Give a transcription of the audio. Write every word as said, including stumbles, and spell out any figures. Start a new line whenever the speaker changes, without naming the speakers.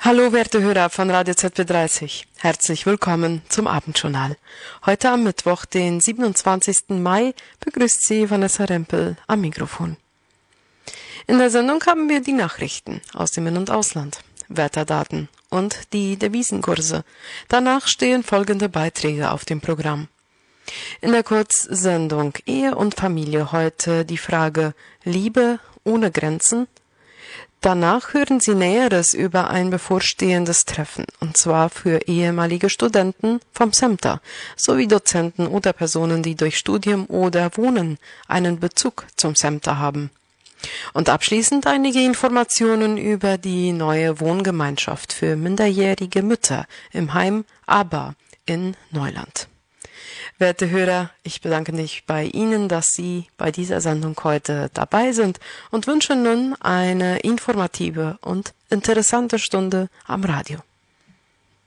Hallo, werte Hörer von Radio Z B dreißig. Herzlich willkommen zum Abendjournal. Heute am Mittwoch, den siebenundzwanzigsten Mai, begrüßt Sie Vanessa Rempel am Mikrofon. In der Sendung haben wir die Nachrichten aus dem In- und Ausland, Wetterdaten und die Devisenkurse. Danach stehen folgende Beiträge auf dem Programm. In der Kurzsendung Ehe und Familie heute die Frage Liebe ohne Grenzen. Danach hören Sie Näheres über ein bevorstehendes Treffen, und zwar für ehemalige Studenten vom SEMTA, sowie Dozenten oder Personen, die durch Studium oder Wohnen einen Bezug zum SEMTA haben. Und abschließend einige Informationen über die neue Wohngemeinschaft für minderjährige Mütter im Heim ABBA in Neuland. Werte Hörer, ich bedanke mich bei Ihnen, dass Sie bei dieser Sendung heute dabei sind und wünsche nun eine informative und interessante Stunde am Radio.